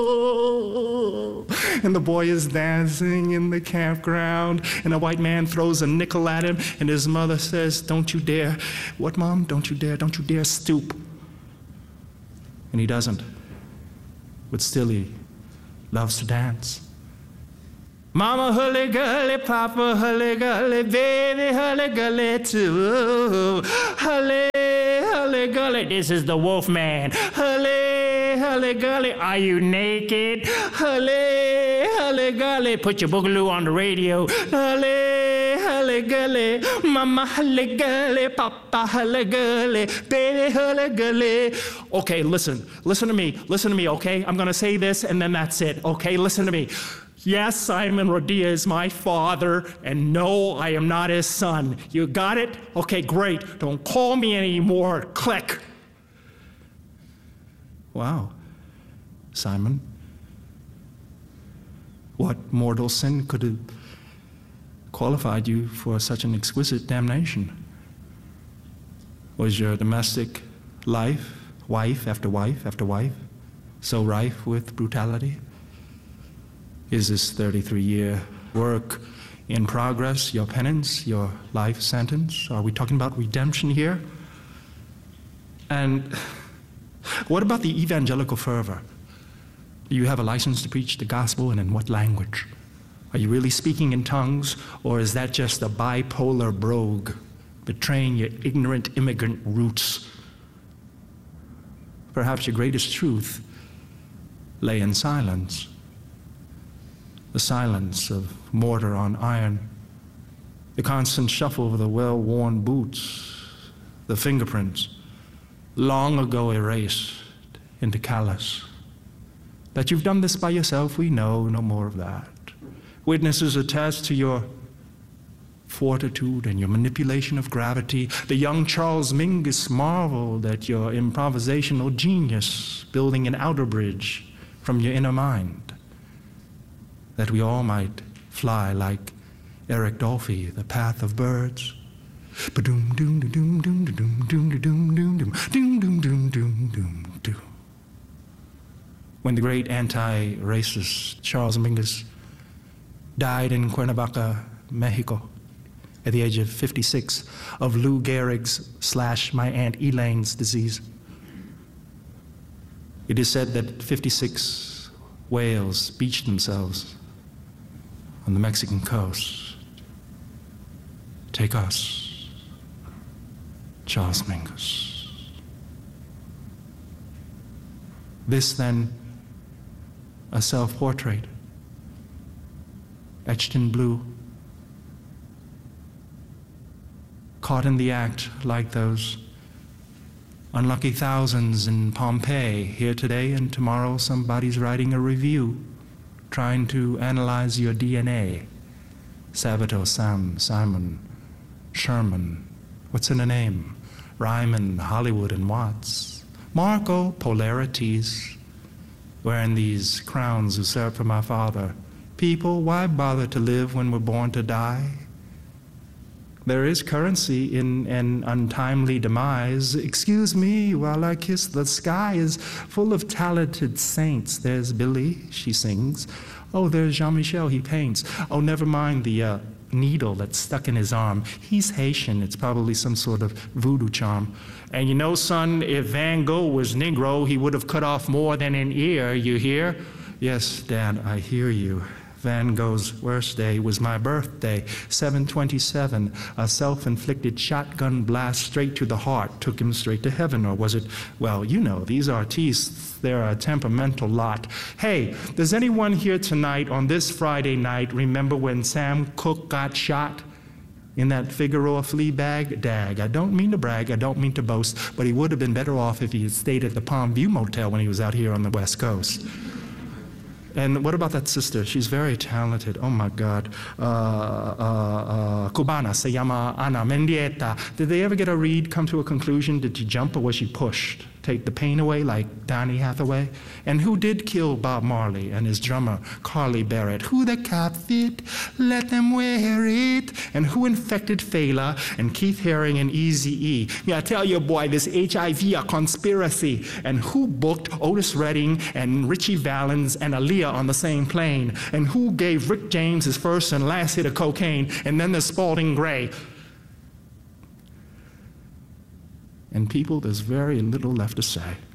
And the boy is dancing in the campground, and a white man throws a nickel at him, and his mother says, "Don't you dare." "What, Mom? Don't you dare stoop." And he doesn't. But still he loves to dance. Mama hully-gully, Papa hully-gully, baby hully-gully too. Hully-gully, this is the Wolfman. Hully-gully, are you naked? Hully-gully, put your boogaloo on the radio. Hully-gully, Mama hully-gully, Papa hully-gully, baby hully-gully. Okay, listen to me, okay? I'm gonna say this and then that's it, okay? Listen to me. Yes, Simon Rodia is my father, and no, I am not his son. You got it? Okay, great. Don't call me anymore. Click. Wow, Simon. What mortal sin could have qualified you for such an exquisite damnation? Was your domestic life, wife after wife after wife, so rife with brutality? Is this 33-year work in progress your penance, your life sentence? Are we talking about redemption here? And what about the evangelical fervor? Do you have a license to preach the gospel, and in what language? Are you really speaking in tongues, or is that just a bipolar brogue betraying your ignorant immigrant roots? Perhaps your greatest truth lay in silence. The silence of mortar on iron, the constant shuffle of the well-worn boots, the fingerprints, long ago erased into callous. That you've done this by yourself, we know, no more of that. Witnesses attest to your fortitude and your manipulation of gravity. The young Charles Mingus marveled at your improvisational genius, building an outer bridge from your inner mind, that we all might fly like Eric Dolphy, the path of birds. When the great anti-racist Charles Mingus died in Cuernavaca, Mexico, at the age of 56, of Lou Gehrig's / my Aunt Elaine's disease. It is said that 56 whales beached themselves on the Mexican coast. Take us, Charles Mingus. This, then, a self-portrait, etched in blue, caught in the act like those unlucky thousands in Pompeii. Here today and tomorrow somebody's writing a review, trying to analyze your DNA. Sabato, Sam, Simon, Sherman, what's in a name? Ryman, Hollywood, and Watts. Marco, polarities, wearing these crowns usurped from our father. People, why bother to live when we're born to die? There is currency in an untimely demise. Excuse me while I kiss the sky is full of talented saints. There's Billy, she sings. Oh, there's Jean-Michel, he paints. Oh, never mind the needle that's stuck in his arm. He's Haitian, it's probably some sort of voodoo charm. And you know, son, if Van Gogh was Negro, he would have cut off more than an ear, you hear? Yes, Dad, I hear you. Van Gogh's worst day was my birthday, 7/27. A self-inflicted shotgun blast straight to the heart took him straight to heaven, or was it? Well, you know, these artistes, they're a temperamental lot. Hey, does anyone here tonight, on this Friday night, remember when Sam Cooke got shot in that Figueroa flea bag? Dag, I don't mean to brag, I don't mean to boast, but he would have been better off if he had stayed at the Palm View Motel when he was out here on the West Coast. And what about that sister? She's very talented. Oh my God. Cubana, se llama Ana Mendieta. Did they ever get a read, come to a conclusion? Did she jump or was she pushed? take the pain away like Donny Hathaway? And who did kill Bob Marley and his drummer, Carly Barrett? Who the cap fit? Let them wear it. And who infected Fela and Keith Haring and Eazy-E? Yeah, I tell you, boy, this HIV a conspiracy. And who booked Otis Redding and Richie Valens and Aaliyah on the same plane? And who gave Rick James his first and last hit of cocaine? And then there's Spalding Gray. And people, there's very little left to say.